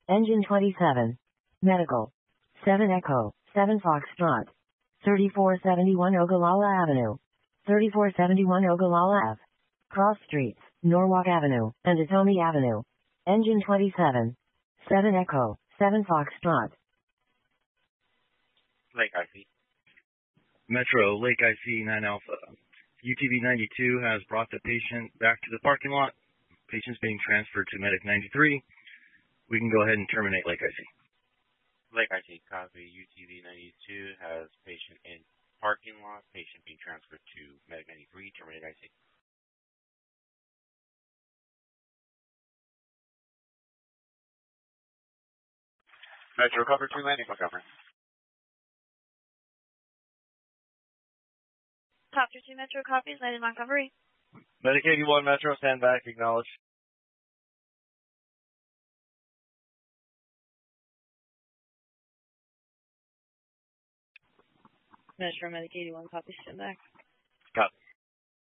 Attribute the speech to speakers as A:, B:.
A: Engine 27. Medical. 7 Echo, 7 Foxtrot. 3471 Ogallala Avenue. 3471 Ogallala Ave. Cross Streets, Norwalk Avenue, and Atomi Avenue. Engine 27. 7 Echo, 7 Foxtrot.
B: Lake IC.
C: Metro, Lake IC 9 Alpha. UTV 92 has brought the patient back to the parking lot. Patient's being transferred to Medic 93. We can go ahead and terminate Lake IC.
B: Lake IC, copy. UTV 92 has patient in parking lot. Patient being transferred to Medic 93. Terminate IC. Metro, cover 2 landing, Montgomery.
D: Copter 2 Metro, copies, landing Montgomery.
E: Medic 81 Metro, stand back, acknowledge.
D: Metro, Medic 81, copies, stand back.
E: Copy.